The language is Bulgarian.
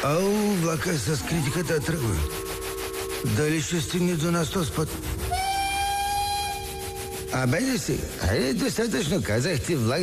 Au, vlaca să scrii că te trebuie. Dă-le și стигни до нас този път. Абе не сега. Хайде, достатъчно казах ти, влак